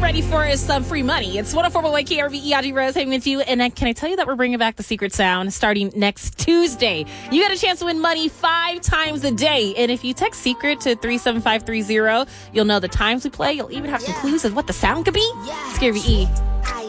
ready for is some free money. It's 104.1 KRVE, Audrey Rose, hanging with you. And can I tell you that we're bringing back the secret sound starting next Tuesday? You got a chance to win money 5 times a day. And if you text secret to 37530, you'll know the times we play. You'll even have some clues of what the sound could be. It's KRVE.